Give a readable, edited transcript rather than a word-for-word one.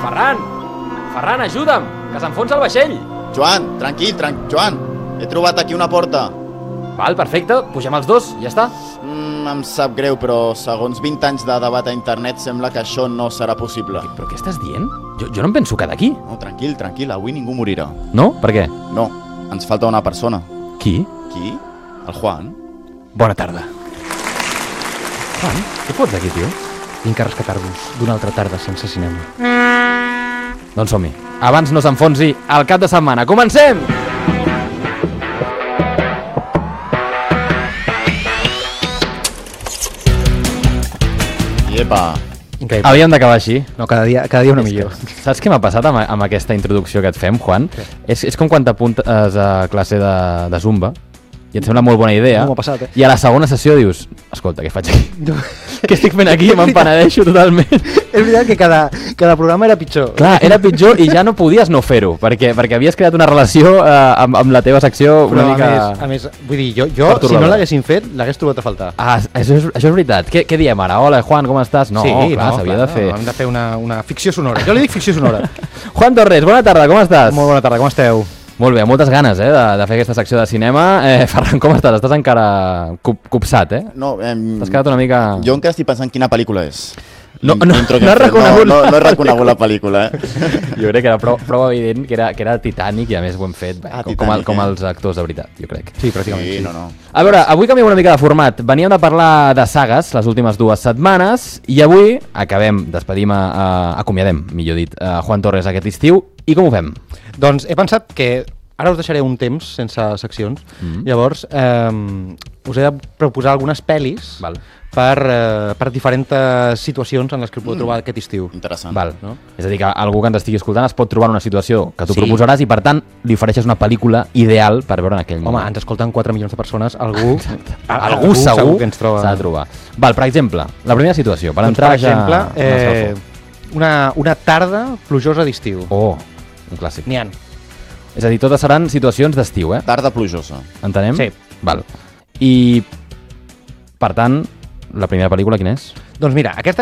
Ferran, ajuda'm, que s'enfonsa el vaixell. Joan, tranquil, Joan. He trobat aquí una porta. Val, perfecte, pugem els dos, ja està. Em sap greu, però segons 20 anys de debat a internet sembla que això no serà possible. Però què estàs dient? Jo no em penso quedar aquí. No, tranquil, avui ningú morirà. No? Per què? No, ens falta una persona. Qui? Qui? El Juan. Bona tarda. Juan, què fots aquí, tio? Vinc a rescatar-vos d'una altra tarda sense cinema. Doncs som-hi. Abans no s'enfonsi el cap de setmana. Comencem! Iepa. Increïble. Havíem d'acabar així. No, cada dia una millor. Saps què m'ha passat amb aquesta introducció que et fem, Juan? És com quan t'apuntes a classe de Zumba i et sembla molt bona idea. No m'ha passat, I a la segona sessió dius, escolta, què faig aquí? Què estic fent aquí? Me'n penedeixo totalment. És veritat que cada programa era pitjor. Clar, era pitjor i ja no podies no fer-ho, perquè havies creat una relació amb la teva secció una mica... A més, vull dir, jo si no l'haguessin fet, l'hagués trobat a faltar. Ah, això és veritat. Què diem ara? Hola, Juan, com estàs? No, sí, clar, s'havia de fer... Hem de fer una ficció sonora. Jo li dic ficció sonora. Juan Torres, bona tarda, com estàs? Molt bona tarda, com esteu? Molt bé, moltes ganes de fer aquesta secció de cinema. Ferran, com estàs? Estàs encara copsat, eh? No, t'has quedat una mica... Jo encara estic pensant quina pel·lícula és. No has reconegut... No he reconegut la pel·lícula, Jo crec que era prou evident que era Titanic i a més ho hem fet com els actors de veritat, jo crec. Sí, pràcticament. Sí, Sí. no. A veure, avui canviem una mica de format. Veníem de parlar de sagues les últimes 2 setmanes i avui acomiadem, millor dit, Juan Torres aquest estiu. I com ho fem? Doncs he pensat que ara us deixaré un temps sense seccions, llavors us he de proposar algunes pel·lis per diferents situacions en les que podeu trobar aquest estiu. Interessant. Val. No? És a dir, que algú que ens estigui escoltant es pot trobar en una situació que tu proposaràs i per tant li ofereixes una pel·lícula ideal per veure en aquell moment. Home, ens escolten 4 milions de persones, algú segur que ens troba. S'ha de trobar. Val, per exemple, la primera situació, per entrar per exemple, una tarda plujosa d'estiu. Oh, un clàssic. N'hi ha. És a dir, totes seran situacions d'estiu, eh? Tarda plujosa. Entenem? Sí. Val. I, per tant, la primera pel·lícula quina és? Doncs mira, aquesta